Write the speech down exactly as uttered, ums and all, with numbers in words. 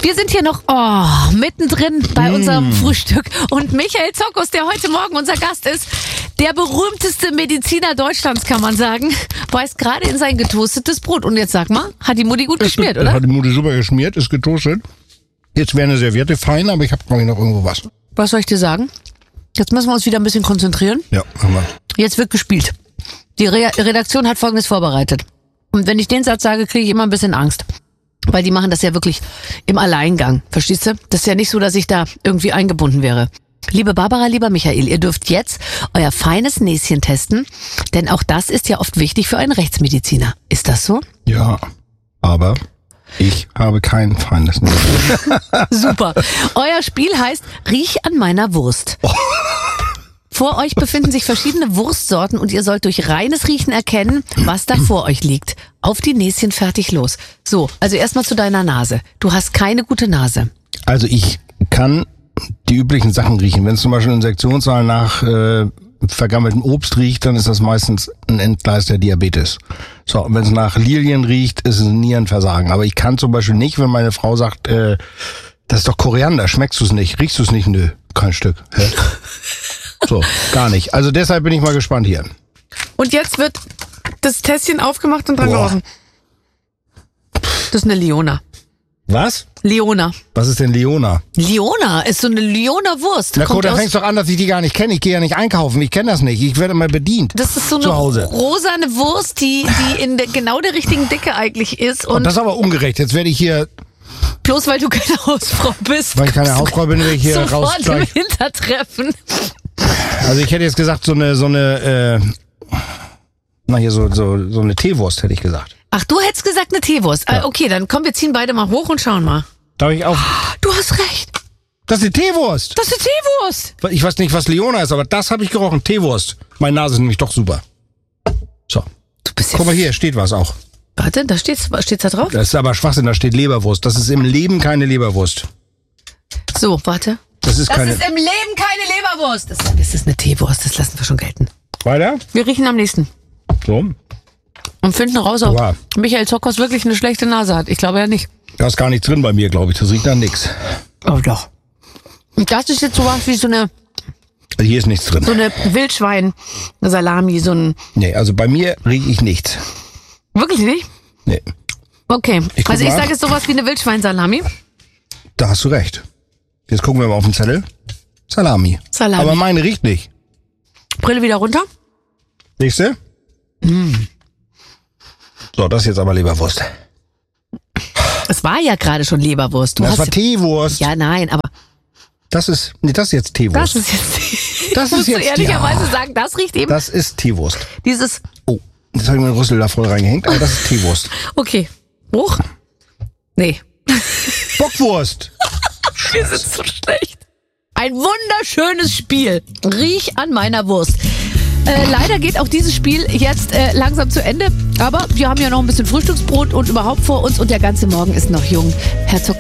Wir sind hier noch oh, mittendrin bei Mm. unserem Frühstück. Und Michael Zokos, der heute Morgen unser Gast ist, der berühmteste Mediziner Deutschlands, kann man sagen, beißt gerade in sein getoastetes Brot. Und jetzt sag mal, hat die Mutti gut geschmiert, oder? Hat die Mutti super geschmiert, ist getoastet. Jetzt wäre eine Serviette fein, aber ich habe, glaube ich, noch irgendwo was. Was soll ich dir sagen? Jetzt müssen wir uns wieder ein bisschen konzentrieren. Ja, haben wir. Jetzt wird gespielt. Die Re- Redaktion hat Folgendes vorbereitet. Und wenn ich den Satz sage, kriege ich immer ein bisschen Angst. Weil die machen das ja wirklich im Alleingang. Verstehst du? Das ist ja nicht so, dass ich da irgendwie eingebunden wäre. Liebe Barbara, lieber Michael, ihr dürft jetzt euer feines Näschen testen, denn auch das ist ja oft wichtig für einen Rechtsmediziner. Ist das so? Ja, aber ich habe kein feines Näschen. Super. Euer Spiel heißt Riech an meiner Wurst. Oh. Vor euch befinden sich verschiedene Wurstsorten und ihr sollt durch reines Riechen erkennen, was da vor euch liegt. Auf die Näschen, fertig, los. So, also erstmal zu deiner Nase. Du hast keine gute Nase. Also ich kann die üblichen Sachen riechen. Wenn es zum Beispiel in Sektionssaal nach äh, vergammeltem Obst riecht, dann ist das meistens ein Entgleis der Diabetes. So, und wenn es nach Lilien riecht, ist es ein Nierenversagen. Aber ich kann zum Beispiel nicht, wenn meine Frau sagt, äh, das ist doch Koriander, schmeckst du es nicht, riechst du es nicht? Nö, kein Stück. Hä? So, gar nicht. Also deshalb bin ich mal gespannt hier. Und jetzt wird das Tässchen aufgemacht und dran Boah. gerochen. Das ist eine Leona. Was? Leona. Was ist denn Leona? Leona ist so eine Leona Wurst. Na Kommt gut, da aus- fängst du doch an, dass ich die gar nicht kenne. Ich gehe ja nicht einkaufen, ich kenne das nicht. Ich werde immer bedient. Das ist so eine zu Hause. rosane Wurst, die, die in der, genau der richtigen Dicke eigentlich ist. Und, Und das ist aber ungerecht. Jetzt werde ich hier, bloß weil du keine Hausfrau bist, weil ich keine kommst du Hausfrau bin, werde ich hier raus sofort im gleich. Hintertreffen. Also ich hätte jetzt gesagt, so eine, so eine, äh, na hier, so, so, so eine Teewurst hätte ich gesagt. Ach, du hättest gesagt eine Teewurst. Ja. Ah, okay, dann komm, wir ziehen beide mal hoch und schauen mal. Darf ich auf? Du hast recht. Das ist eine Teewurst. Das ist eine Teewurst. Ich weiß nicht, was Leona ist, aber das habe ich gerochen. Teewurst. Meine Nase ist nämlich doch super. So. Du bist ja Guck mal hier, steht was auch. Warte, da steht's, was steht's da drauf? Das ist aber Schwachsinn, da steht Leberwurst. Das ist im Leben keine Leberwurst. So, warte. Das ist Das keine. ist im Leben keine Leberwurst. Das, das ist eine Teewurst, das lassen wir schon gelten. Weiter? Wir riechen am nächsten. So. Und finden raus, ob Wow. Michael Zokos wirklich eine schlechte Nase hat. Ich glaube ja nicht. Da ist gar nichts drin bei mir, glaube ich. Das riecht nach nix. Oh doch. Und das ist jetzt sowas wie so eine, Also hier ist nichts drin. so eine Wildschwein-Salami, so ein... Nee, also bei mir rieche ich nichts. Wirklich nicht? Nee, Okay. Ich guck Also ich mal. sage jetzt sowas wie eine Wildschwein-Salami. da hast du recht. Jetzt gucken wir mal auf den Zettel. Salami. Salami. Aber meine riecht nicht. Brille wieder runter. Nächste? So, das ist jetzt aber Leberwurst. Es war ja gerade schon Leberwurst. Du Das hast war Teewurst. Ja, nein, aber Das ist, nee, das ist jetzt Teewurst. das ist jetzt... Das ist musst du jetzt- ehrlicherweise ja. sagen, das riecht eben... Das ist Teewurst. Dieses... Oh, jetzt habe ich meinen Rüssel da voll reingehängt, aber das ist Teewurst. Okay. Hoch? Nee. Bockwurst. Wir sind so schlecht. Ein wunderschönes Spiel. Riech an meiner Wurst. Äh, leider geht auch dieses Spiel jetzt äh, langsam zu Ende. Aber wir haben ja noch ein bisschen Frühstücksbrot und überhaupt vor uns und der ganze Morgen ist noch jung. Herr Zucker